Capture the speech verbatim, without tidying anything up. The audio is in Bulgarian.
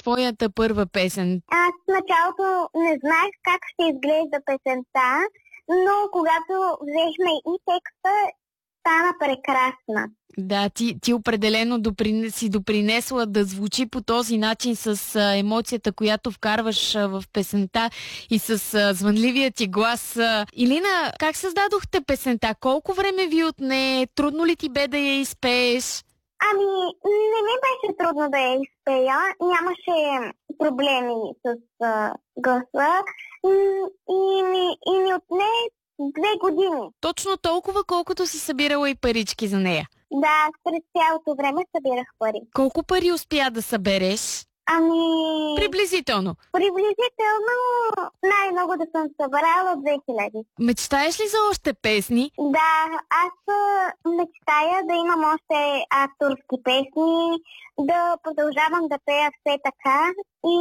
твоята първа песен? Аз в началото не знаех как ще изглежда песента, но когато взехме и текста, стана прекрасна. Да, ти, ти определено доприн... си допринесла да звучи по този начин с а, емоцията, която вкарваш а, в песента и с а, звънливия ти глас. А. Илина, как създадохте песента? Колко време ви отне? Трудно ли ти бе да я изпееш? Ами, не ми беше трудно да я изпея. Нямаше проблеми с а, гласа и, и, ми, и ми отне две години. Точно толкова, колкото си събирала и парички за нея. Да, през цялото време събирах пари. Колко пари успя да събереш? Ами... Приблизително. Приблизително най-много да съм събрала две хиляди. Мечтаеш ли за още песни? Да, аз мечтая да имам още авторски песни, да продължавам да пея все така и